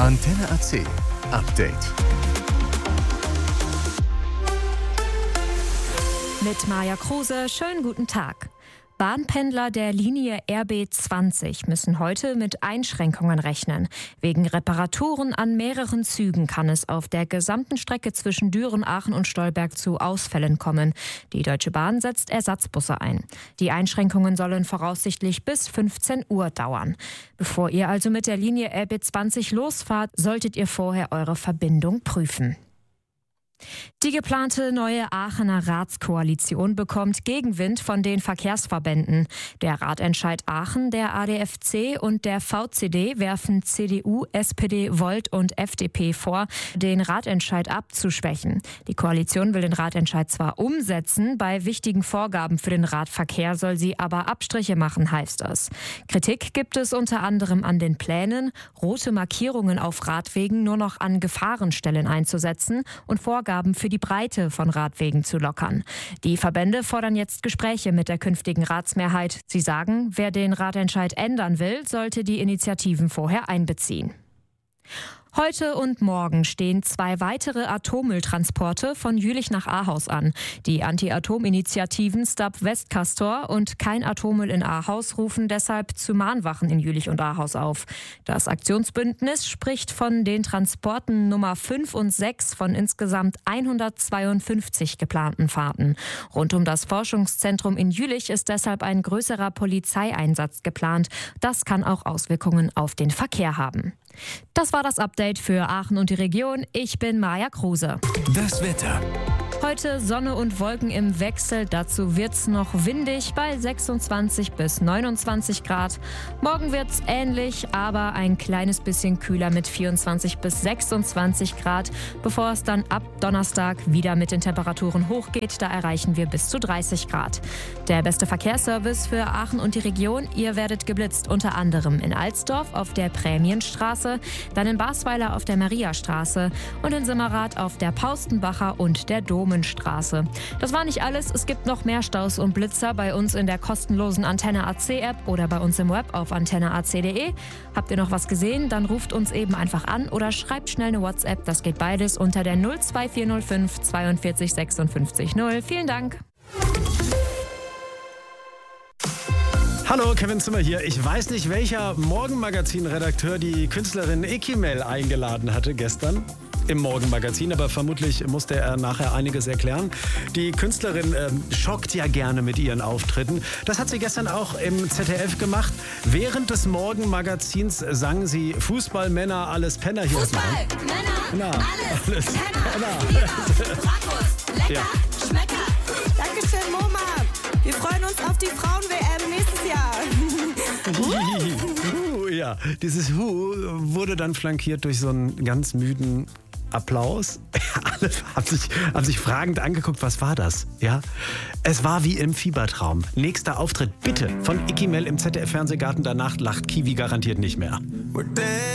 Antenne AC Update. Mit Maja Kruse, schönen guten Tag. Bahnpendler der Linie RB20 müssen heute mit Einschränkungen rechnen. Wegen Reparaturen an mehreren Zügen kann es auf der gesamten Strecke zwischen Düren, Aachen und Stolberg zu Ausfällen kommen. Die Deutsche Bahn setzt Ersatzbusse ein. Die Einschränkungen sollen voraussichtlich bis 15 Uhr dauern. Bevor ihr also mit der Linie RB20 losfahrt, solltet ihr vorher eure Verbindung prüfen. Die geplante neue Aachener Ratskoalition bekommt Gegenwind von den Verkehrsverbänden. Der Ratentscheid Aachen, der ADFC und der VCD werfen CDU, SPD, Volt und FDP vor, den Ratentscheid abzuschwächen. Die Koalition will den Ratentscheid zwar umsetzen, bei wichtigen Vorgaben für den Radverkehr soll sie aber Abstriche machen, heißt es. Kritik gibt es unter anderem an den Plänen, rote Markierungen auf Radwegen nur noch an Gefahrenstellen einzusetzen und Vorgaben für die Breite von Radwegen zu lockern. Die Verbände fordern jetzt Gespräche mit der künftigen Ratsmehrheit. Sie sagen, wer den Ratentscheid ändern will, sollte die Initiativen vorher einbeziehen. Heute und morgen stehen 2 weitere Atommülltransporte von Jülich nach Ahaus an. Die Anti-Atom-Initiativen Stop Westcastor und Kein Atommüll in Ahaus rufen deshalb zu Mahnwachen in Jülich und Ahaus auf. Das Aktionsbündnis spricht von den Transporten Nummer 5 und 6 von insgesamt 152 geplanten Fahrten. Rund um das Forschungszentrum in Jülich ist deshalb ein größerer Polizeieinsatz geplant. Das kann auch Auswirkungen auf den Verkehr haben. Das war das Update für Aachen und die Region. Ich bin Maja Kruse. Das Wetter. Heute Sonne und Wolken im Wechsel. Dazu wird's noch windig bei 26 bis 29 Grad. Morgen wird's ähnlich, aber ein kleines bisschen kühler mit 24 bis 26 Grad. Bevor es dann ab Donnerstag wieder mit den Temperaturen hochgeht, da erreichen wir bis zu 30 Grad. Der beste Verkehrsservice für Aachen und die Region. Ihr werdet geblitzt unter anderem in Alsdorf auf der Prämienstraße, dann in Basweiler auf der Mariastraße und in Simmerath auf der Paustenbacher und der Domenstraße. Das war nicht alles. Es gibt noch mehr Staus und Blitzer bei uns in der kostenlosen Antenne AC App oder bei uns im Web auf antenneac.de. Habt ihr noch was gesehen? Dann ruft uns eben einfach an oder schreibt schnell eine WhatsApp. Das geht beides unter der 02405 42 56 0. Vielen Dank. Hallo, Kevin Zimmer hier. Ich weiß nicht, welcher Morgenmagazin-Redakteur die Künstlerin Ekimel eingeladen hatte gestern im Morgenmagazin, aber vermutlich musste er nachher einiges erklären. Die Künstlerin schockt ja gerne mit ihren Auftritten. Das hat sie gestern auch im ZDF gemacht. Während des Morgenmagazins sang sie Fußballmänner, alles Penner. Hier Fußball, Männer, alles Penner. Bratwurst, lecker, Ja. Schmecker. Dankeschön, Moma. Wir freuen uns auf die Frauen-WM nächstes Jahr. Ja, dieses Hu wurde dann flankiert durch so einen ganz müden Applaus. Alle haben sich fragend angeguckt, was war das? Ja, es war wie im Fiebertraum. Nächster Auftritt bitte von Ekimel im ZDF-Fernsehgarten. Danach lacht Kiwi garantiert nicht mehr.